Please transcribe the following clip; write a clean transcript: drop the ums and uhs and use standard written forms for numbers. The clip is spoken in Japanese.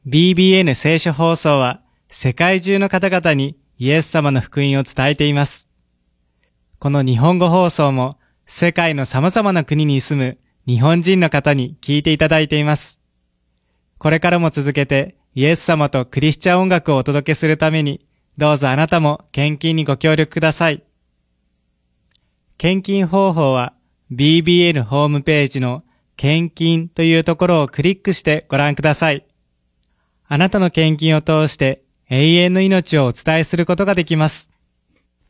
BBN 聖書放送は世界中の方々にイエス様の福音を伝えています。この日本語放送も世界の様々な国に住む日本人の方に聞いていただいています。これからも続けてイエス様とクリスチャン音楽をお届けするために、どうぞあなたも献金にご協力ください。献金方法は BBN ホームページの献金というところをクリックしてご覧ください。あなたの献金を通して永遠の命をお伝えすることができます。